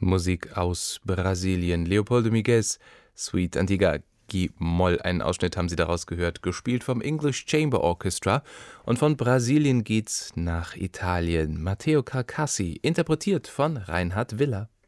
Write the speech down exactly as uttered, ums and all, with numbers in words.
Musik aus Brasilien. Leopoldo Miguez, Suite Antiga G-Moll. Einen Ausschnitt haben Sie daraus gehört, gespielt vom English Chamber Orchestra. Und von Brasilien geht's nach Italien. Matteo Carcassi, interpretiert von Reinhard Willer.